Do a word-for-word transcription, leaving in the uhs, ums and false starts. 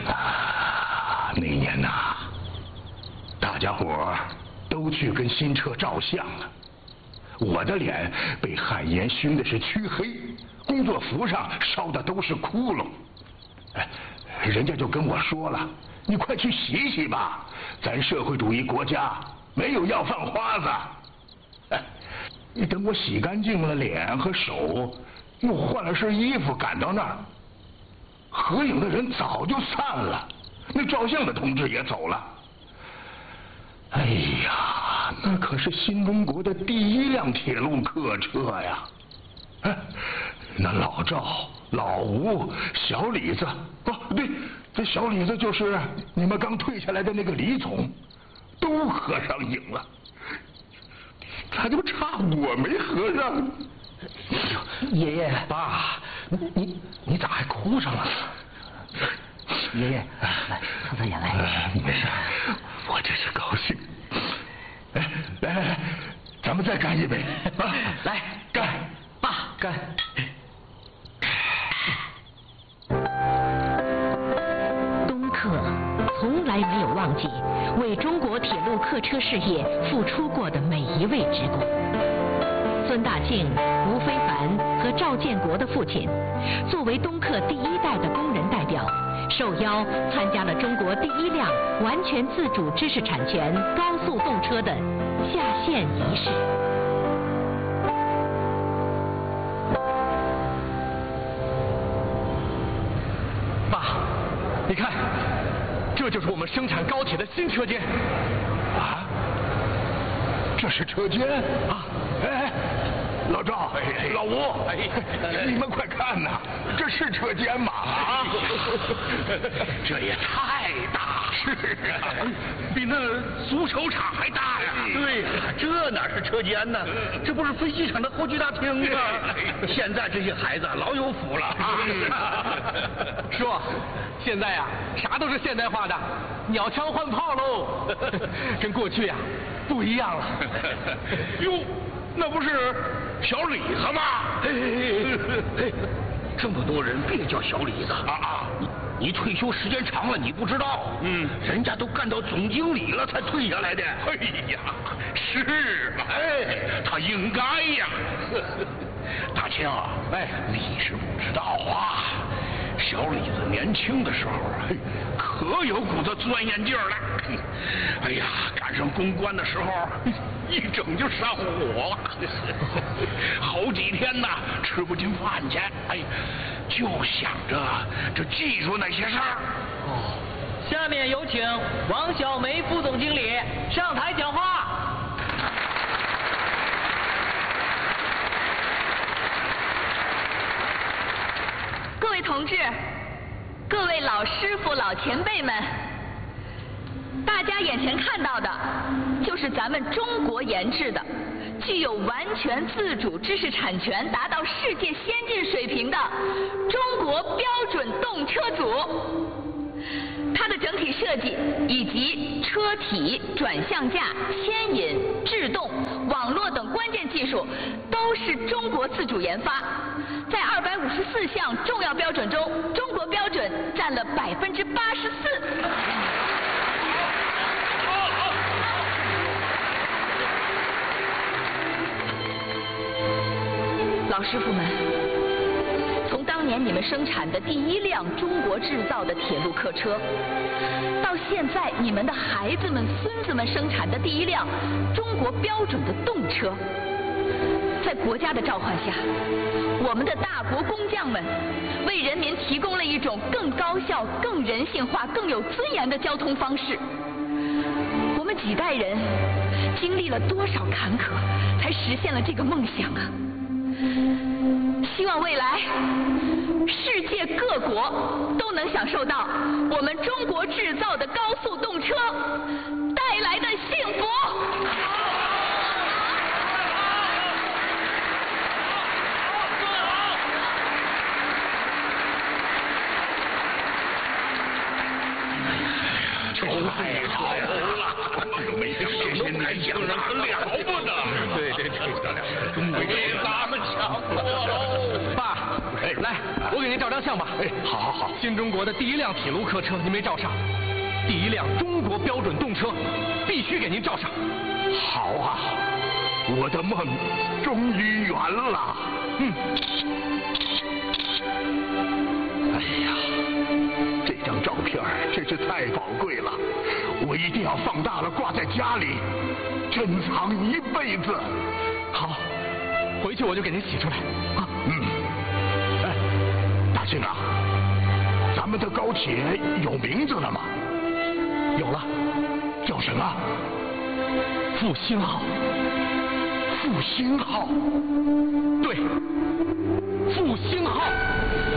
啊，那年呐、啊，大家伙都去跟新车照相了，我的脸被旱烟熏的是黢黑，工作服上烧的都是窟窿。哎，人家就跟我说了，你快去洗洗吧，咱社会主义国家没有要饭花子。哎，你等我洗干净了脸和手，又换了身衣服赶到那儿，合影的人早就散了，那照相的同志也走了。哎呀，那可是新中国的第一辆铁路客车呀！哎，那老赵、老吴、小李子，哦，对，这小李子就是你们刚退下来的那个李总，都合上影了。他就差我没合上。 爷爷，爸，你你咋还哭上了？爷爷，来擦擦眼泪。 没事，我这是高兴。哎，来来来，咱们再干一杯啊！ 来， 干， 爸，干。 东客从来没有忘记为中国铁路客车事业付出过的每一位职工。孙大庆、吴非凡和赵建国的父亲，作为东客第一代的工人代表，受邀参加了中国第一辆完全自主知识产权高速动车的下线仪式。 爸，你看，这就是我们生产高铁的新车间。 啊，这是车间啊！哎，老赵、老吴，你们快看呐，这是车间吗？啊，这也太大了！是啊， 比那足球场还大呀！对呀，这哪是车间呢？这不是飞机场的候机大厅吗？现在这些孩子老有福了啊！ 叔，现在呀，啥都是现代化的，鸟枪换炮喽，跟过去呀不一样了。 哟，那不是小李子吗？嘿，这么多人别叫小李子啊啊！你你退休时间长了，你不知道，嗯，人家都干到总经理了才退下来的。哎呀，是啊，哎，他应该呀。大庆啊，哎，你是不知道啊，小李子年轻的时候啊，可有股子钻研劲儿来。哎呀，赶上攻关的时候，一整就上火，好几天呐吃不进饭去。哎，就想着这技术那些事儿。 哦，下面有请王小梅副总经理上台讲话。 各位同志，各位老师傅、老前辈们，大家眼前看到的，就是咱们中国研制的、具有完全自主知识产权、达到世界先进水平的中国标准动车组。它的整体设计以及车体、转向架、牵引、制动、网络等关键技术，都是中国自主研发。在二百五十四项重要标准中，中国标准占了百分之八十四。老师傅们，从当年你们生产的第一辆中国制造的铁路客车，到现在你们的孩子们、孙子们生产的第一辆中国标准的动车，在国家的召唤下，我们的大国工匠们为人民提供了一种更高效、更人性化、更有尊严的交通方式。我们几代人经历了多少坎坷，才实现了这个梦想啊！希望未来世界各国都能享受到我们中国制造的高速动车带来的幸福。 太好了！没想到这些年轻人可了不得。 对对对， 中国比咱们强多喽。 爸，来，我给您照张相吧。 哎，好好好。 新中国的第一辆铁路客车您没照上，第一辆中国标准动车必须给您照上。 好啊，我的梦终于圆了。 嗯。 哎呀，这张照片真是太宝贵了，我一定要放大了挂在家里，珍藏一辈子。 好，回去我就给您洗出来。啊， 嗯。哎，大庆啊，咱们的高铁有名字了吗？ 有了， 叫什么？ 复兴号。 复兴号。 对，复兴号。